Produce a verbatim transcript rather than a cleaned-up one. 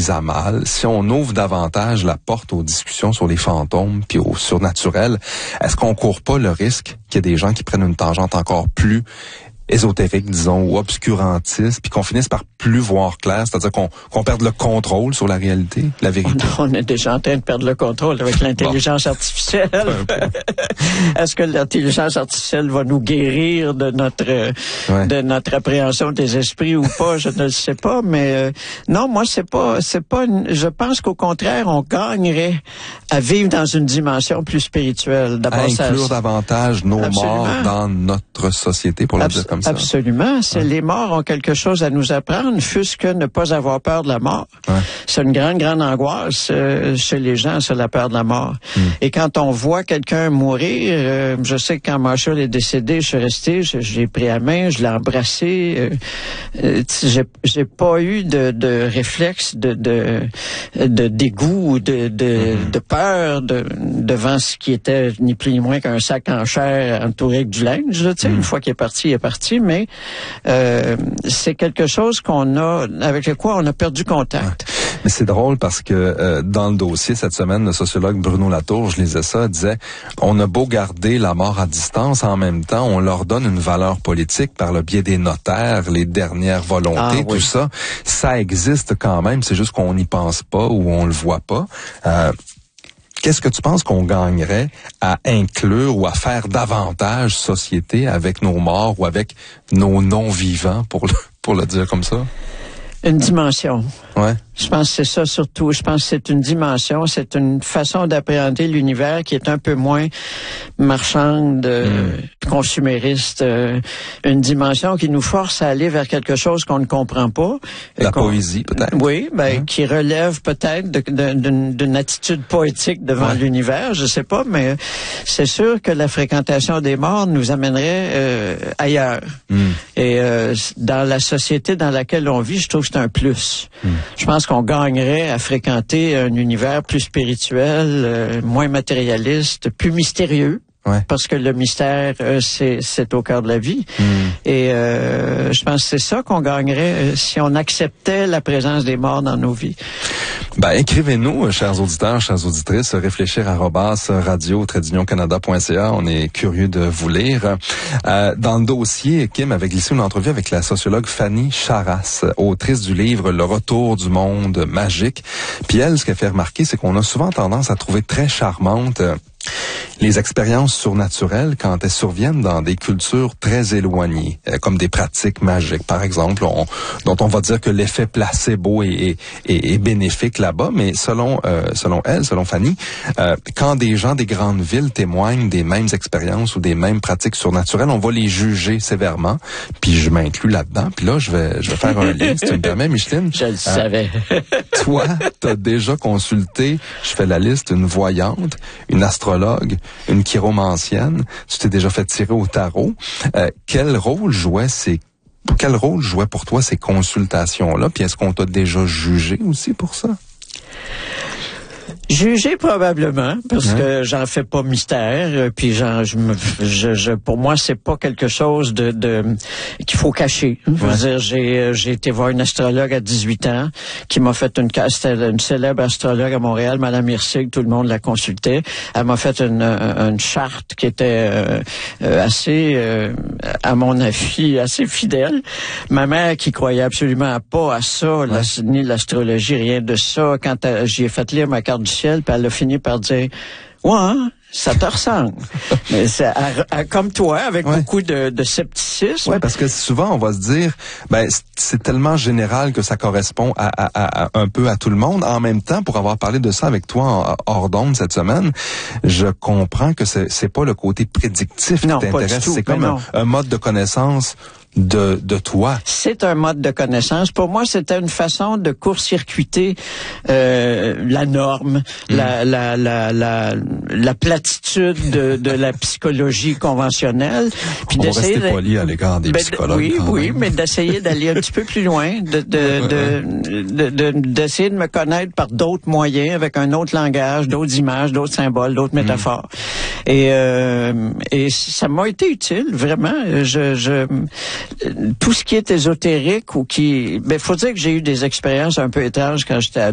mise à mal, si on ouvre davantage la porte aux discussions sur les fantômes puis au surnaturel, est-ce qu'on court pas le risque qu'il y ait des gens qui prennent une tangente encore plus ésotérique, disons, ou obscurantiste, puis qu'on finisse par plus voir clair, c'est-à-dire qu'on qu'on perde le contrôle sur la réalité, la vérité. On, on est déjà en train de perdre le contrôle avec l'intelligence bon. artificielle. Est-ce que l'intelligence artificielle va nous guérir de notre ouais. de notre appréhension des esprits ou pas? Je ne le sais pas, mais euh, non, moi c'est pas c'est pas. Une, je pense qu'au contraire, on gagnerait à vivre dans une dimension plus spirituelle. D'abord, à inclure ça, davantage nos absolument. morts dans notre société, pour le Abs- dire comme ça. Absolument. C'est, ouais. Les morts ont quelque chose à nous apprendre, fût-ce que ne pas avoir peur de la mort. Ouais. C'est une grande, grande angoisse euh, chez les gens, c'est la peur de la mort. Mm. Et quand on voit quelqu'un mourir, euh, je sais que quand Marshall est décédé, je suis resté, je, je l'ai pris à main, je l'ai embrassé. Euh, euh, j'ai, j'ai pas eu de, de réflexe de, de, de dégoût ou de, de, mm. de peur de, devant ce qui était ni plus ni moins qu'un sac en chair entouré avec du linge. Là, mm. Une fois qu'il est parti, il est parti. Mais euh, c'est quelque chose qu'on a, avec le quoi on a perdu contact. Ouais. Mais c'est drôle parce que euh, dans le dossier cette semaine, le sociologue Bruno Latour, je lisais ça, disait on a beau garder la mort à distance, en même temps on leur donne une valeur politique par le biais des notaires, les dernières volontés, ah, tout oui. ça. Ça existe quand même, c'est juste qu'on n'y pense pas ou on le voit pas. Euh, Qu'est-ce que tu penses qu'on gagnerait à inclure ou à faire davantage société avec nos morts ou avec nos non-vivants, pour le, pour le dire comme ça? Une dimension. Ouais. Je pense que c'est ça surtout. Je pense que c'est une dimension, c'est une façon d'appréhender l'univers qui est un peu moins marchande, euh, mm. consumériste. Euh, une dimension qui nous force à aller vers quelque chose qu'on ne comprend pas. La poésie, peut-être. Oui, ben, mm. qui relève peut-être de, de, d'une, d'une attitude poétique devant ouais. l'univers, je sais pas, mais c'est sûr que la fréquentation des morts nous amènerait euh, ailleurs. Mm. Et euh, dans la société dans laquelle on vit, je trouve que c'est un plus. Mm. Je pense qu'on gagnerait à fréquenter un univers plus spirituel, euh, moins matérialiste, plus mystérieux. Ouais. Parce que le mystère, euh, c'est, c'est au cœur de la vie. Mm. Et euh, je pense que c'est ça qu'on gagnerait euh, si on acceptait la présence des morts dans nos vies. Ben, écrivez-nous, chers auditeurs, chères auditrices, réfléchir arobase radio trait canada point c a. On est curieux de vous lire. Euh, dans le dossier, Kim avait glissé une entrevue avec la sociologue Fanny Charras, autrice du livre Le retour du monde magique. Puis elle, ce qu'elle fait remarquer, c'est qu'on a souvent tendance à trouver très charmante euh, les expériences surnaturelles quand elles surviennent dans des cultures très éloignées, euh, comme des pratiques magiques, par exemple, on, dont on va dire que l'effet placebo est, est, est, est bénéfique là-bas, mais selon euh, selon elle, selon Fanny, euh, quand des gens des grandes villes témoignent des mêmes expériences ou des mêmes pratiques surnaturelles, on va les juger sévèrement, puis je m'inclus là-dedans, puis là, je vais je vais faire un lien, si tu me permets, Micheline. Je le euh, savais. Toi, t'as déjà consulté, je fais la liste, une voyante, une astrologue, une chiromancienne, tu t'es déjà fait tirer au tarot. Euh, quel rôle jouaient ces quel rôle jouaient pour toi ces consultations-là? Puis est-ce qu'on t'a déjà jugé aussi pour ça? Jugé probablement, parce ouais. que j'en fais pas mystère, puis j'en, je, me, je, je, pour moi c'est pas quelque chose de, de qu'il faut cacher. Je veux ouais. dire, j'ai, j'ai été voir une astrologue à dix-huit ans qui m'a fait une, c'était une célèbre astrologue à Montréal, Madame Mirsig, tout le monde la consultait. Elle m'a fait une, une charte qui était euh, assez, euh, à mon avis, assez fidèle. Ma mère qui croyait absolument pas à ça, ouais. la, ni l'astrologie, rien de ça. Quand elle, j'y ai fait lire ma carte du ciel, puis elle a fini par dire « Ouais, hein, ça te ressemble. » Mais c'est à, à, comme toi, avec ouais. beaucoup de, de scepticisme. Oui, parce que souvent, on va se dire, ben c'est tellement général que ça correspond à, à, à un peu à tout le monde. En même temps, pour avoir parlé de ça avec toi en, hors d'onde cette semaine, je comprends que c'est, c'est pas le côté prédictif non, qui t'intéresse. Tout, c'est comme un, un mode de connaissance de de toi. C'est un mode de connaissance. Pour moi, c'était une façon de court-circuiter euh, la norme, mmh. la, la la la la platitude de, de la psychologie conventionnelle. Puis on d'essayer va rester de... poli à l'égard des ben, psychologues. Oui, oui, mais d'essayer d'aller un petit peu plus loin, de de, de, de de d'essayer de me connaître par d'autres moyens, avec un autre langage, d'autres images, d'autres symboles, d'autres mmh. métaphores. Et euh, et ça m'a été utile, vraiment. Je je tout ce qui est ésotérique ou qui... Ben, faut dire que j'ai eu des expériences un peu étranges quand j'étais